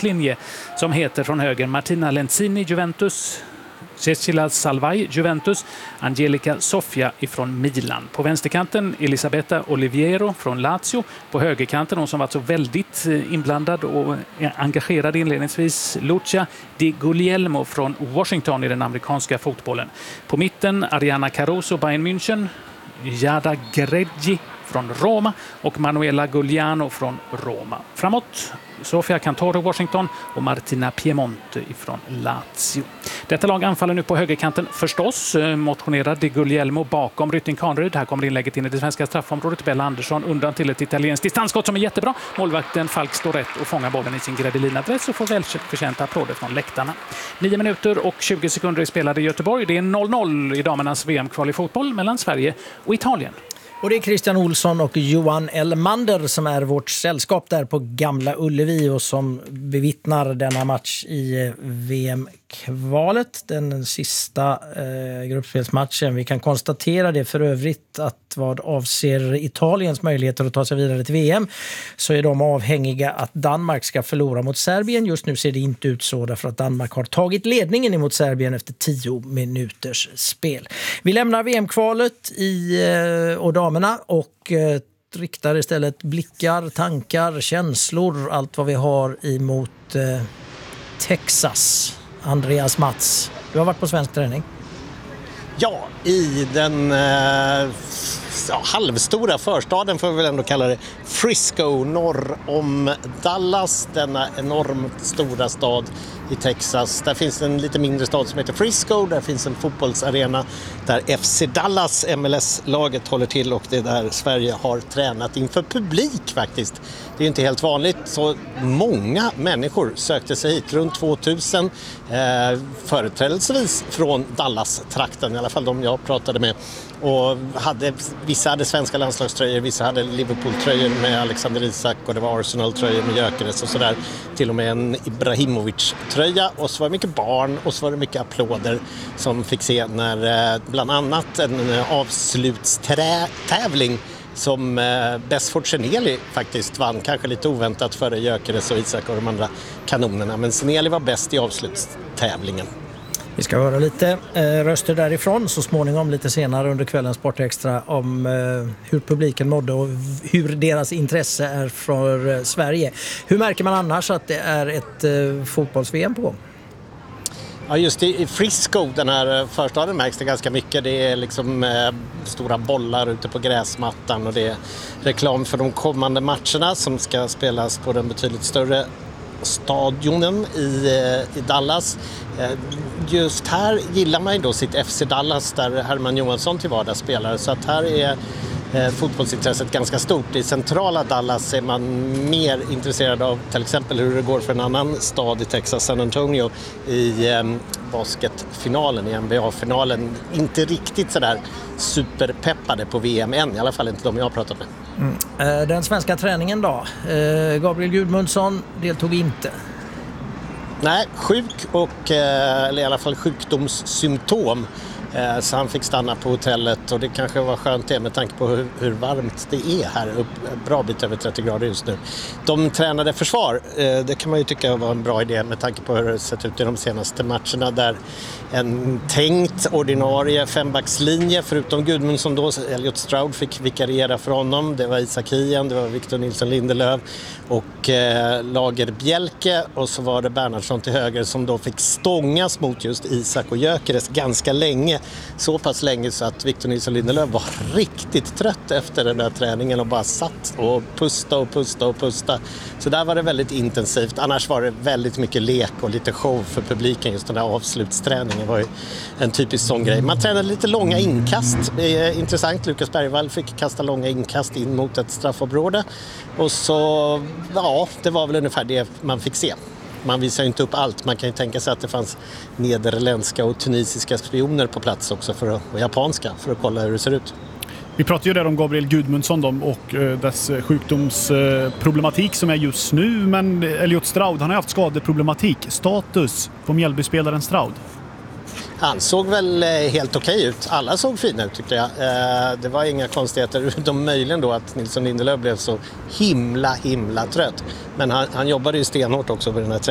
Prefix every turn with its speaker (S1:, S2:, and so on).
S1: backlinje som heter från höger Martina Lenzini, Juventus, Cecilia Salvai, Juventus, Angelica Sofia ifrån Milan. På vänsterkanten Elisabetta Oliviero från Lazio. På högerkanten, hon som var så väldigt inblandad och engagerad inledningsvis, Lucia Di Guglielmo från Washington i den amerikanska fotbollen. På mitten Ariana Caruso, Bayern München, Jada Greggi från Roma och Manuela Gugliano från Roma. Framåt Sofia Cantoro, Washington och Martina Piemonte från Lazio. Detta lag anfaller nu på högerkanten förstås. Motionerad Di Guglielmo bakom Rytting Kaneryd. Här kommer inlägget in i det svenska straffområdet. Bella Andersson undan till ett italienskt distansskott som är jättebra. Målvakten Falk står rätt och fångar bollen i sin Gredelina-dress och får välförtjänta applåder från läktarna. 9 minuter och 20 sekunder spelade i Göteborg. Det är 0-0 i damernas VM-kval i fotboll mellan Sverige och Italien.
S2: Och det är Christian Olsson och Johan Elmander som är vårt sällskap där på Gamla Ullevi och som bevittnar denna match i VM-kvalet. Den sista gruppspelsmatchen. Vi kan konstatera det för övrigt att vad avser Italiens möjligheter att ta sig vidare till VM så är de avhängiga att Danmark ska förlora mot Serbien. Just nu ser det inte ut så därför att Danmark har tagit ledningen emot Serbien efter 10 minuters spel. Vi lämnar VM-kvalet och damerna och riktar istället blickar, tankar, känslor, allt vad vi har emot Texas. Andreas Mats, du har varit på svensk träning.
S3: Ja, i den halvstora förstaden får vi väl ändå kalla det, Frisco norr om Dallas, denna enormt stora stad i Texas. Där finns en lite mindre stad som heter Frisco, där finns en fotbollsarena där FC Dallas, MLS-laget, håller till och det är där Sverige har tränat inför publik faktiskt. Det är inte helt vanligt, så många människor sökte sig hit, runt 2000, företrädelsevis från Dallas-trakten, i alla fall de jag pratade med. Och vissa hade svenska landslagströjor, vissa hade Liverpool-tröjor med Alexander Isak och det var Arsenal-tröjor med Gyökeres och sådär. Till och med en Ibrahimovic-tröja, och så var det mycket barn och så var det mycket applåder som fick se när bland annat en avslutstävling som Besford Seneli faktiskt vann, kanske lite oväntat före Gyökeres och Isak och de andra kanonerna, men Seneli var bäst i avslutstävlingen.
S2: Vi ska höra lite röster därifrån så småningom lite senare under kvällens Sportextra om hur publiken mådde och hur deras intresse är för Sverige. Hur märker man annars att det är ett fotbolls-VM på gång?
S3: Ja, just i Frisco, den här förstaden, märks det ganska mycket. Det är liksom stora bollar ute på gräsmattan och det är reklam för de kommande matcherna som ska spelas på den betydligt större stadionen i Dallas. Just här gillar man ju då sitt FC Dallas där Herman Johansson till vardags spelar, så att här är fotbollsintresset ganska stort. I centrala Dallas är man mer intresserad av till exempel hur det går för en annan stad i Texas, San Antonio, i basketfinalen, i NBA-finalen. Inte riktigt sådär superpeppade på VM än, i alla fall inte de jag har pratat med.
S2: Den svenska träningen då? Gabriel Gudmundsson deltog inte.
S3: Nej, sjuk eller i alla fall sjukdomssymptom. Så han fick stanna på hotellet och det kanske var skönt det med tanke på hur varmt det är här upp, bra bit över 30 grader just nu. De tränade försvar, det kan man ju tycka var en bra idé med tanke på hur det sett ut i de senaste matcherna där en tänkt ordinarie fembackslinje förutom Gudmundsson då, Elliot Stroud fick vikariera för honom, det var Isak Hien, det var Victor Nilsson Lindelöf och Lager Bjelke och så var det Bernhardsson till höger som då fick stångas mot just Isak och Gyökeres ganska länge. Så pass länge så att Victor Nilsson Lindelöf var riktigt trött efter den där träningen och bara satt och pusta. Så där var det väldigt intensivt. Annars var det väldigt mycket lek och lite show för publiken. Just den där avslutsträningen var ju en typisk sån grej. Man tränade lite långa inkast. Intressant, Lukas Bergvall fick kasta långa inkast in mot ett straffområde. Och så, ja, det var väl ungefär det man fick se. Man visar ju inte upp allt. Man kan ju tänka sig att det fanns nederländska och tunisiska spioner på plats också och japanska för att kolla hur det ser ut.
S4: Vi pratar ju där om Gabriel Gudmundsson och dess sjukdomsproblematik som är just nu. Men Elliot Stroud, han har haft skadeproblematik. Status på Mjällbyspelaren Stroud?
S3: Han såg väl helt okej ut. Alla såg fina ut tyckte jag. Det var inga konstigheter. Utom möjligen då att Nilsson Lindelöf blev så himla trött. Men han jobbade ju stenhårt också på den här